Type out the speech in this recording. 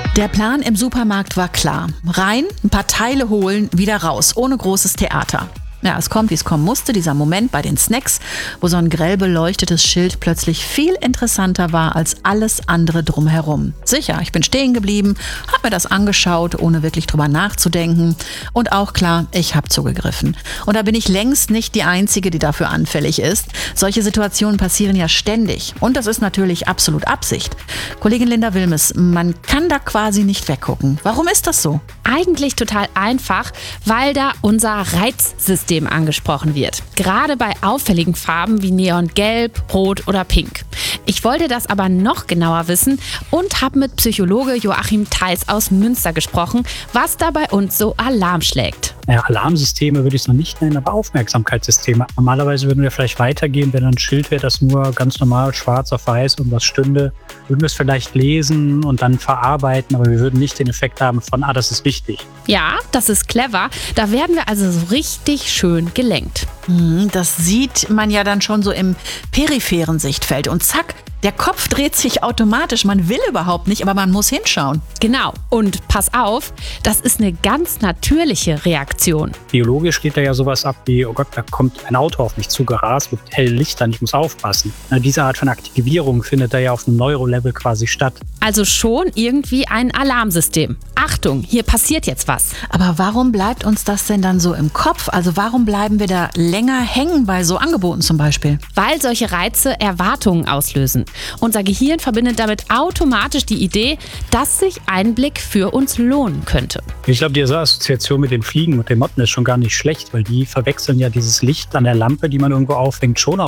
Der Plan im Supermarkt war klar. Rein, ein paar Teile holen, wieder raus, ohne großes Theater. Ja, es kommt, wie es kommen musste, dieser Moment bei den Snacks, wo so ein grell beleuchtetes Schild plötzlich viel interessanter war als alles andere drumherum. Sicher, ich bin stehen geblieben, habe mir das angeschaut, ohne wirklich drüber nachzudenken. Und auch klar, ich habe zugegriffen. Und da bin ich längst nicht die Einzige, die dafür anfällig ist. Solche Situationen passieren ja ständig. Und das ist natürlich absolut Absicht. Kollegin Linda Wilmes, man kann da quasi nicht weggucken. Warum ist das so? Eigentlich total einfach, weil da unser Reizsystem angesprochen wird. Gerade bei auffälligen Farben wie Neongelb, Rot oder Pink. Ich wollte das aber noch genauer wissen und habe mit Psychologe Joachim Theis aus Münster gesprochen, was da bei uns so Alarm schlägt. Ja, Alarmsysteme würde ich es noch nicht nennen, aber Aufmerksamkeitssysteme. Normalerweise würden wir vielleicht weitergehen, wenn ein Schild wäre, das nur ganz normal schwarz auf weiß und was stünde. Würden wir es vielleicht lesen und dann verarbeiten, aber wir würden nicht den Effekt haben von, das ist wichtig. Ja, das ist clever. Da werden wir also so richtig schön gelenkt. Das sieht man ja dann schon so im peripheren Sichtfeld. Und zack, der Kopf dreht sich automatisch. Man will überhaupt nicht, aber man muss hinschauen. Genau. Und pass auf, das ist eine ganz natürliche Reaktion. Biologisch geht da ja sowas ab wie, oh Gott, da kommt ein Auto auf mich zugerast mit hellen Lichtern, ich muss aufpassen. Diese Art von Aktivierung findet da ja auf einem Neurolevel quasi statt. Also schon irgendwie ein Alarmsystem. Achtung, hier passiert jetzt was. Aber warum bleibt uns das denn dann so im Kopf? Also warum bleiben wir da länger hängen bei so Angeboten zum Beispiel? Weil solche Reize Erwartungen auslösen. Unser Gehirn verbindet damit automatisch die Idee, dass sich ein Blick für uns lohnen könnte. Ich glaube, diese Assoziation mit den Fliegen und den Motten ist schon gar nicht schlecht, weil die verwechseln ja dieses Licht an der Lampe, die man irgendwo aufhängt, schon auch